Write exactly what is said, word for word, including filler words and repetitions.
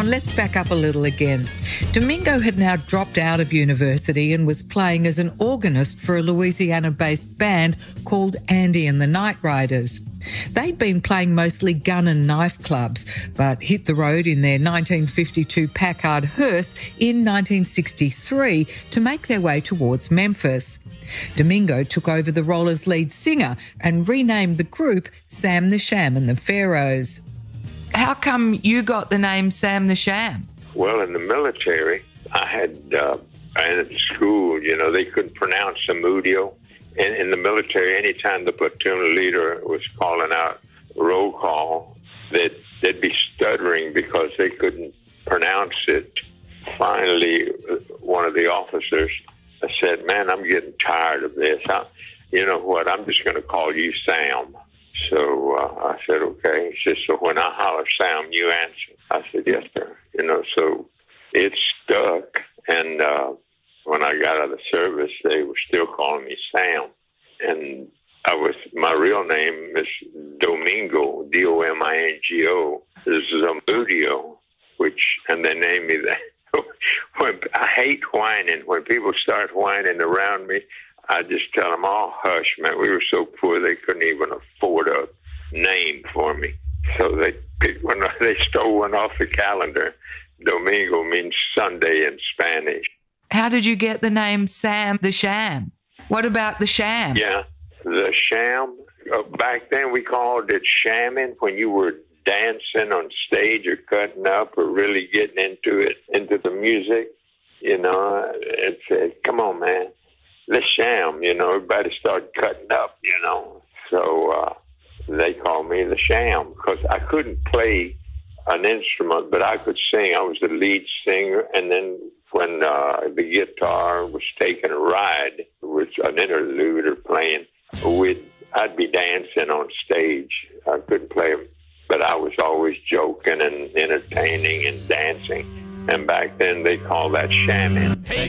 on, let's back up a little again. Domingo had now dropped out of university and was playing as an organist for a Louisiana-based band called Andy and the Night Riders. They'd been playing mostly gun and knife clubs, but hit the road in their nineteen fifty-two Packard hearse in nineteen sixty-three to make their way towards Memphis. Domingo took over the role as lead singer and renamed the group Sam the Sham and the Pharaohs. How come you got the name Sam the Sham? Well, in the military, I had, uh, and at school, you know, they couldn't pronounce Zamudio. In, in the military, anytime the platoon leader was calling out roll call, they'd, they'd be stuttering because they couldn't pronounce it. Finally, one of the officers said, "Man, I'm getting tired of this. I, you know what, I'm just going to call you Sam." So uh, I said, "Okay." He said, "So when I holler Sam, you answer." I said, "Yes, sir." You know, so it stuck. And uh, when I got out of the service, they were still calling me Sam. And I was, my real name is Domingo, D O M I N G O. This is Zamudio, which, and they named me that. When, I hate whining. When people start whining around me, I just tell them, "Oh, hush, man. We were so poor they couldn't even afford a name for me." So they picked one, they stole one off the calendar. Domingo means Sunday in Spanish. How did you get the name Sam the Sham? What about the sham? Yeah, the sham. Uh, back then we called it shamming when you were dancing on stage or cutting up or really getting into it, into the music. You know, it said, "Come on, man, let's sham." You know, everybody started cutting up, you know. So uh, they called me the Sham because I couldn't play an instrument, but I could sing. I was the lead singer. And then when uh, the guitar was taking a ride with an interlude or playing, we'd, I'd be dancing on stage. I couldn't play them, but I was always joking and entertaining and dancing. And back then they called that shamming.